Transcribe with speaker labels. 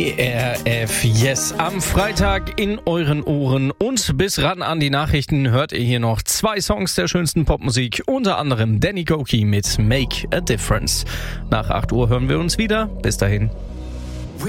Speaker 1: ERF Yes am Freitag in euren Ohren und bis ran an die Nachrichten hört ihr hier noch 2 Songs der schönsten Popmusik, unter anderem Danny Gokey mit Make a Difference. Nach 8 Uhr hören wir uns wieder. Bis dahin.